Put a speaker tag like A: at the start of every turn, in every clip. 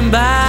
A: come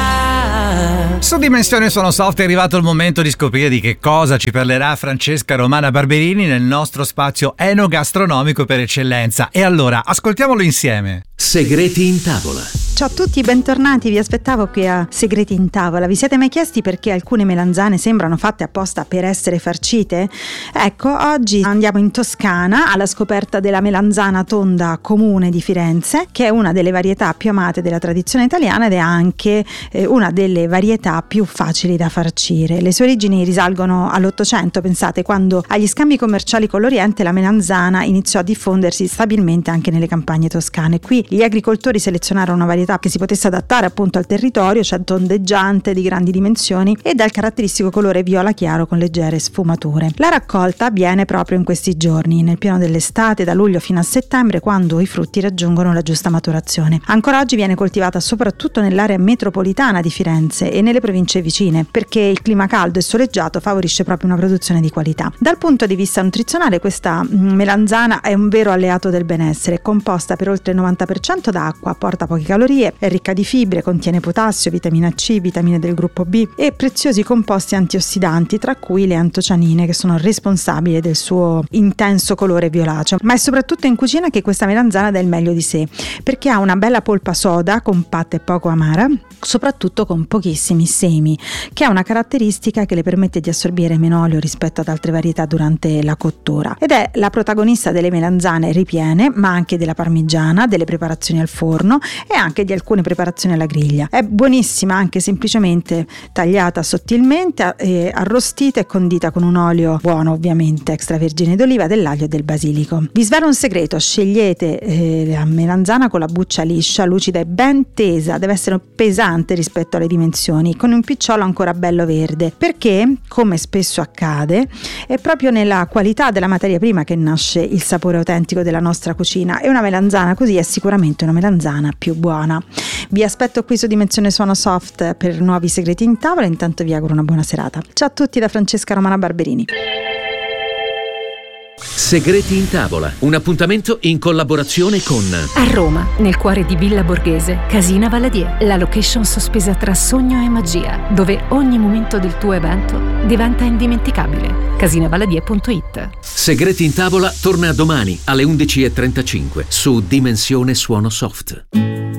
A: by.
B: Su Dimensione Suono Soft è arrivato il momento di scoprire di che cosa ci parlerà Francesca Romana Barberini nel nostro spazio enogastronomico per eccellenza. E allora, ascoltiamolo insieme.
C: Segreti in tavola.
D: Ciao a tutti, bentornati, vi aspettavo qui a Segreti in tavola. Vi siete mai chiesti perché alcune melanzane sembrano fatte apposta per essere farcite? Ecco, oggi andiamo in Toscana alla scoperta della melanzana tonda comune di Firenze, che è una delle varietà più amate della tradizione italiana ed è anche una delle varietà più facili da farcire. Le sue origini risalgono all'Ottocento, pensate, quando agli scambi commerciali con l'Oriente la melanzana iniziò a diffondersi stabilmente anche nelle campagne toscane. Qui gli agricoltori selezionarono una varietà che si potesse adattare appunto al territorio, cioè tondeggiante, di grandi dimensioni e dal caratteristico colore viola chiaro con leggere sfumature. La raccolta avviene proprio in questi giorni, nel pieno dell'estate, da luglio fino a settembre, quando i frutti raggiungono la giusta maturazione. Ancora oggi viene coltivata soprattutto nell'area metropolitana di Firenze e nelle province vicine, perché il clima caldo e soleggiato favorisce proprio una produzione di qualità. Dal punto di vista nutrizionale, questa melanzana è un vero alleato del benessere, composta per oltre il 90% d'acqua, porta poche calorie, è ricca di fibre, contiene potassio, vitamina C, vitamine del gruppo B e preziosi composti antiossidanti, tra cui le antocianine, che sono responsabili del suo intenso colore violaceo. Ma è soprattutto in cucina che questa melanzana dà il meglio di sé, perché ha una bella polpa soda, compatta e poco amara, soprattutto con pochissimi semi, che è una caratteristica che le permette di assorbire meno olio rispetto ad altre varietà durante la cottura, ed è la protagonista delle melanzane ripiene, ma anche della parmigiana, delle preparazioni al forno e anche di alcune preparazioni alla griglia. È buonissima anche semplicemente tagliata sottilmente, arrostita e condita con un olio buono, ovviamente extravergine d'oliva, dell'aglio e del basilico. Vi svelo un segreto: scegliete la melanzana con la buccia liscia, lucida e ben tesa, deve essere pesante rispetto alle dimensioni, con un picciolo ancora bello verde, perché, come spesso accade, è proprio nella qualità della materia prima che nasce il sapore autentico della nostra cucina, e una melanzana così è sicuramente una melanzana più buona. Vi aspetto qui su Dimensione Suono Soft per nuovi segreti in tavola. Intanto vi auguro una buona serata. Ciao a tutti da Francesca Romana Barberini.
C: Segreti in tavola, un appuntamento in collaborazione con
E: A Roma, nel cuore di Villa Borghese, Casina Valadier, la location sospesa tra sogno e magia, dove ogni momento del tuo evento diventa indimenticabile. Casinavaladier.it.
C: Segreti in tavola torna domani alle 11:35 su Dimensione Suono Soft.